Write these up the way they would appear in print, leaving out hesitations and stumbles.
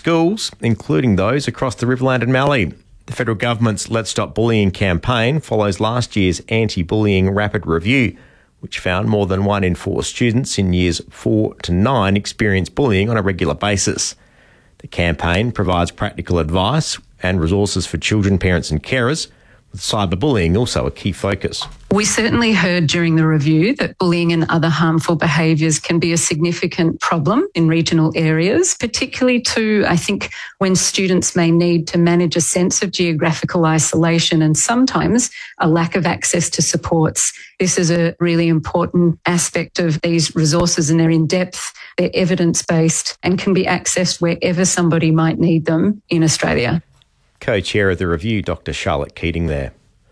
schools, including those across the Riverland and Mallee. The federal government's Let's Stop Bullying campaign follows last year's anti-bullying rapid review, which found more than 1 in 4 students in years 4 to 9 experience bullying on a regular basis. The campaign provides practical advice and resources for children, parents and carers, with cyberbullying also a key focus. We certainly heard during the review that bullying and other harmful behaviours can be a significant problem in regional areas, particularly too, I think, when students may need to manage a sense of geographical isolation and sometimes a lack of access to supports. This is a really important aspect of these resources, and they're in depth, they're evidence-based and can be accessed wherever somebody might need them in Australia. Co-chair of the review, Dr. Charlotte Keating there.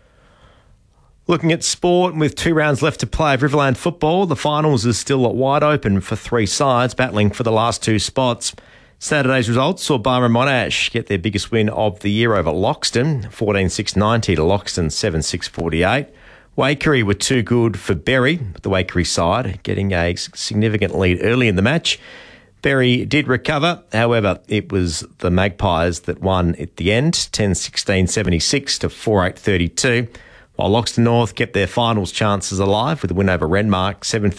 Looking at sport, with 2 rounds left to play of Riverland football, the finals is still wide open for 3 sides battling for the last 2 spots. Saturday's results saw Barmah Monash get their biggest win of the year over Loxton, 14-6-90 to Loxton 7-6-48. Waikerie were too good for Berry, with the Waikerie side getting a significant lead early in the match. Berry did recover, however, it was the Magpies that won at the end, 10-16-76 to 4-8-32, while Loxton North kept their finals chances alive with a win over Renmark,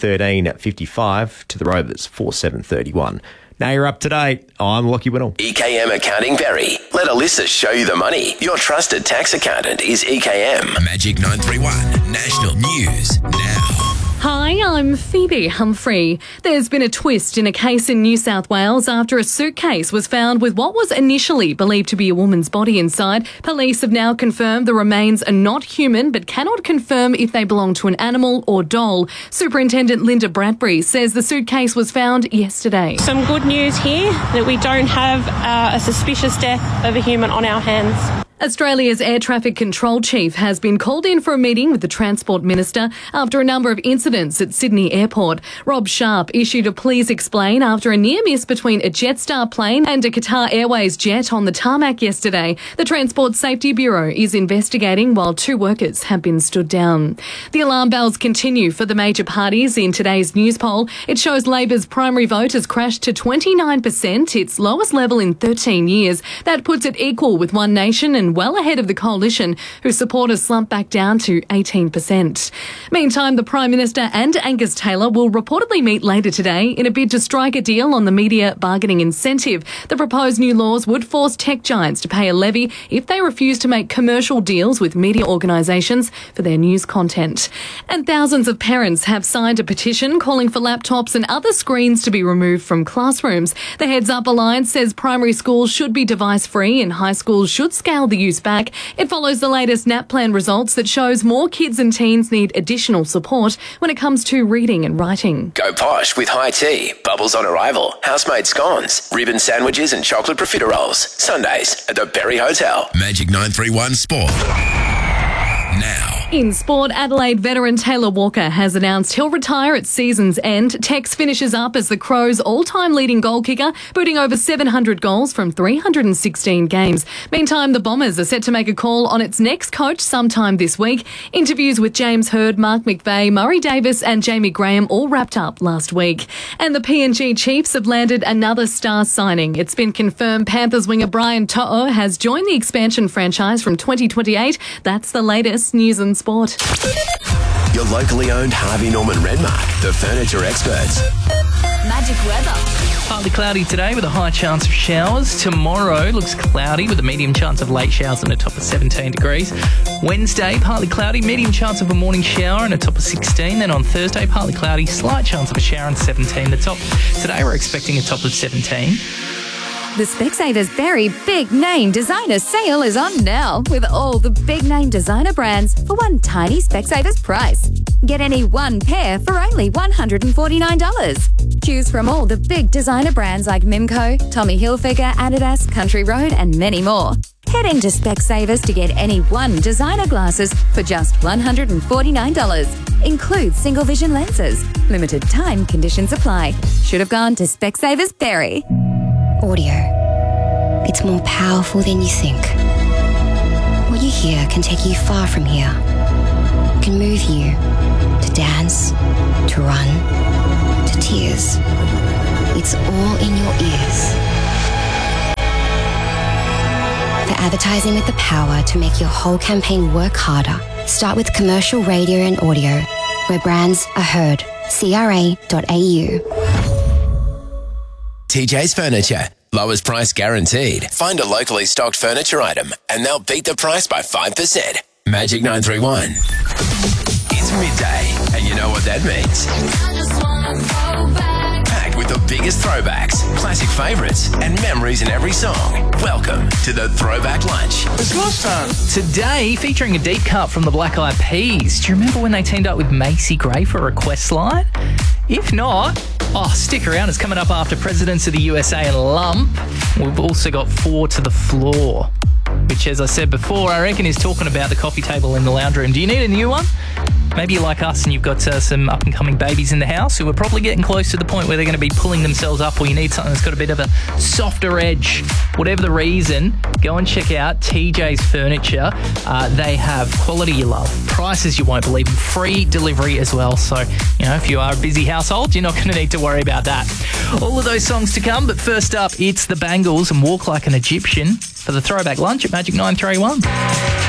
7-13-55 to the Rovers, 4-7-31. Now you're up to date. I'm Lockie Whittle. EKM Accounting Berry. Let Alyssa show you the money. Your trusted tax accountant is EKM. Magic 931 National News Now. Hi, I'm Phoebe Humphrey. There's been a twist in a case in New South Wales after a suitcase was found with what was initially believed to be a woman's body inside. Police have now confirmed the remains are not human but cannot confirm if they belong to an animal or doll. Superintendent Linda Bradbury says the suitcase was found yesterday. Some good news here that we don't have a suspicious death of a human on our hands. Australia's Air Traffic Control Chief has been called in for a meeting with the Transport Minister after a number of incidents at Sydney Airport. Rob Sharp issued a please explain after a near miss between a Jetstar plane and a Qatar Airways jet on the tarmac yesterday. The Transport Safety Bureau is investigating while 2 workers have been stood down. The alarm bells continue for the major parties in today's news poll. It shows Labor's primary vote has crashed to 29%, its lowest level in 13 years. That puts it equal with One Nation and well ahead of the Coalition, whose supporters slumped back down to 18%. Meantime, the Prime Minister and Angus Taylor will reportedly meet later today in a bid to strike a deal on the media bargaining incentive. The proposed new laws would force tech giants to pay a levy if they refuse to make commercial deals with media organisations for their news content. And thousands of parents have signed a petition calling for laptops and other screens to be removed from classrooms. The Heads Up Alliance says primary schools should be device-free and high schools should scale the use back. It follows the latest NAPLAN results that shows more kids and teens need additional support when it comes to reading and writing. Go posh with high tea, bubbles on arrival, house-made scones, ribbon sandwiches and chocolate profiteroles. Sundays at the Berry Hotel. Magic 931 Sport. Now. In sport, Adelaide veteran Taylor Walker has announced he'll retire at season's end. Tex finishes up as the Crows' all-time leading goal kicker, booting over 700 goals from 316 games. Meantime, the Bombers are set to make a call on its next coach sometime this week. Interviews with James Hird, Mark McVeigh, Murray Davis and Jamie Graham all wrapped up last week. And the PNG Chiefs have landed another star signing. It's been confirmed Panthers winger Brian To'o has joined the expansion franchise from 2028. That's the latest news and sport. Your locally owned Harvey Norman Renmark, the furniture experts. Magic weather. Partly cloudy today with a high chance of showers. Tomorrow looks cloudy with a medium chance of late showers and a top of 17 degrees. Wednesday, partly cloudy, medium chance of a morning shower and a top of 16. Then on Thursday, partly cloudy, slight chance of a shower and 17 the top. Today we're expecting a top of 17. The Specsavers Berry Big Name Designer Sale is on now with all the big name designer brands for one tiny Specsavers price. Get any one pair for only $149. Choose from all the big designer brands like Mimco, Tommy Hilfiger, Adidas, Country Road and many more. Head into Specsavers to get any one designer glasses for just $149. Includes single vision lenses. Limited time conditions apply. Should have gone to Specsavers Berry. Audio. It's more powerful than you think. What you hear can take you far from here. It can move you to dance, to run, to tears. It's all in your ears. For advertising with the power to make your whole campaign work harder, start with commercial radio and audio, where brands are heard. CRA.au. TJ's Furniture. Lowest price guaranteed. Find a locally stocked furniture item and they'll beat the price by 5%. Magic 931. It's midday and you know what that means. Packed with the biggest throwbacks, classic favourites and memories in every song. Welcome to the Throwback Lunch. It's lunchtime. Today, featuring a deep cut from the Black Eyed Peas. Do you remember when they teamed up with Macy Gray for a request line? If not, stick around. It's coming up after Presidents of the USA and Lump. We've also got 4 to the Floor, which, as I said before, I reckon is talking about the coffee table in the lounge room. Do you need a new one? Maybe you're like us and you've got some up-and-coming babies in the house who are probably getting close to the point where they're going to be pulling themselves up, or you need something that's got a bit of a softer edge. Whatever the reason, go and check out TJ's Furniture. They have quality you love, prices you won't believe, and free delivery as well. So, if you are a busy household, you're not going to need to worry about that. All of those songs to come, but first up, it's the Bangles and Walk Like an Egyptian for the Throwback Lunch at Magic 931.